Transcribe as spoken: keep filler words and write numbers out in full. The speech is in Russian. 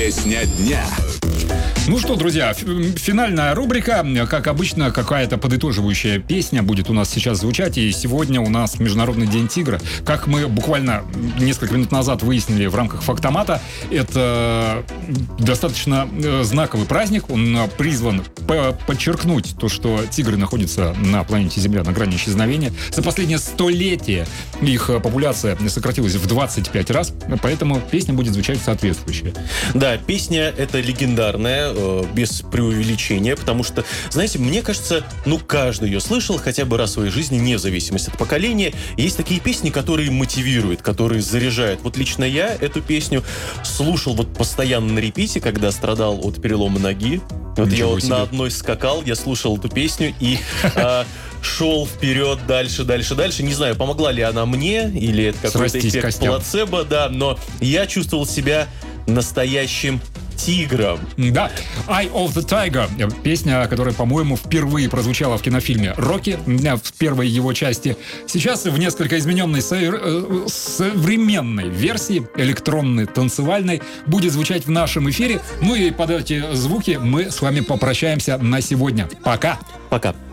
Песня дня. Ну что, друзья, финальная рубрика. Как обычно, какая-то подытоживающая песня будет у нас сейчас звучать. И сегодня у нас Международный день тигра. Как мы буквально несколько минут назад выяснили в рамках Фактомата, это достаточно знаковый праздник. Он призван подчеркнуть то, что тигры находятся на планете Земля на грани исчезновения. За последнее столетие их популяция сократилась в двадцать пять раз. Поэтому песня будет звучать соответствующая. Да, песня эта легендарная, без преувеличения, потому что, знаете, мне кажется, ну, каждый ее слышал хотя бы раз в своей жизни, вне зависимости от поколения. Есть такие песни, которые мотивируют, которые заряжают. Вот лично я эту песню слушал вот постоянно на репите, когда страдал от перелома ноги. Вот Ничего я вот себе. На одной скакал, я слушал эту песню и а, шел вперед, дальше, дальше, дальше. Не знаю, помогла ли она мне, или это какой-то эффект плацебо, да, но я чувствовал себя настоящим тигром. Да, Eye of the Tiger. Песня, которая, по-моему, впервые прозвучала в кинофильме «Рокки» в первой его части. Сейчас в несколько измененной со- современной версии, электронной, танцевальной, будет звучать в нашем эфире. Ну и под эти звуки мы с вами попрощаемся на сегодня. Пока. Пока.